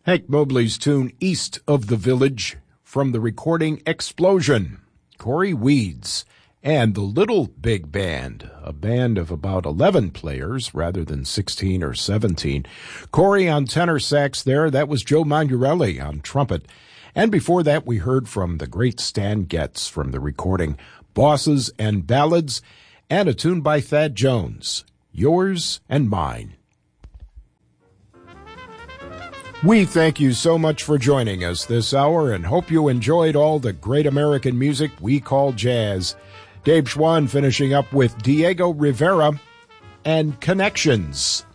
Hank Mobley's tune East of the Village from the recording Explosion, Corey Weeds, and the Little Big Band, a band of about 11 players rather than 16 or 17. Corey on tenor sax there, that was Joe Magnarelli on trumpet. And before that, we heard from the great Stan Getz from the recording Bosses and Ballads, and a tune by Thad Jones, Yours and Mine. We thank you so much for joining us this hour and hope you enjoyed all the great American music we call jazz. Dave Schwann finishing up with Diego Rivera and Connections.